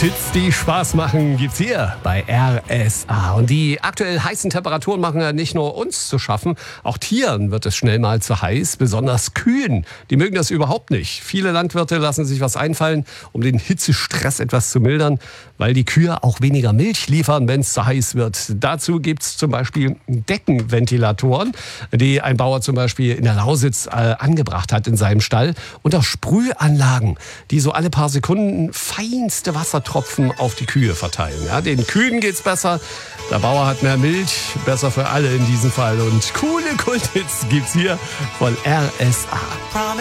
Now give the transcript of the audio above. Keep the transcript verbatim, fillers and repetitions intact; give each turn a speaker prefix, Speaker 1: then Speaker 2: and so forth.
Speaker 1: Hits, die Spaß machen, gibt's hier bei R S A. Und die aktuell heißen Temperaturen machen ja nicht nur uns zu schaffen, auch Tieren wird es schnell mal zu heiß, besonders Kühen. Die mögen das überhaupt nicht. Viele Landwirte lassen sich was einfallen, um den Hitzestress etwas zu mildern, weil die Kühe auch weniger Milch liefern, wenn es zu heiß wird. Dazu gibt's zum Beispiel Deckenventilatoren, die ein Bauer zum Beispiel in der Lausitz äh, angebracht hat in seinem Stall. Und auch Sprühanlagen, die so alle paar Sekunden feinste Wassertropfen auf die Kühe verteilen. Ja, den Kühen geht's besser, der Bauer hat mehr Milch, besser für alle in diesem Fall. Und coole Kulthits gibt's hier von R S A.